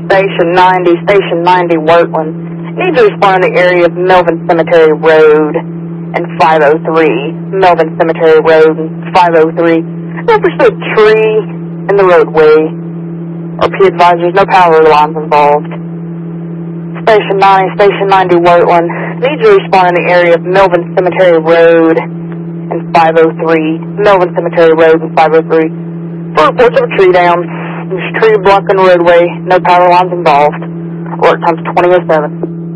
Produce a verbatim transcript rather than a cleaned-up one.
Station ninety, Station ninety, Wortland. Need to respond in the area of Melvin Cemetery Road and five oh three. Melvin Cemetery Road and five oh three. No pursuit tree in the roadway. R P advisors, no power lines involved. Station ninety, Station ninety, Wortland. Need to respond in the area of Melvin Cemetery Road and five oh three. Melvin Cemetery Road and five oh three. For reports of a tree down. There's a tree blocking the roadway. No power lines involved. Alert time's twenty oh seven.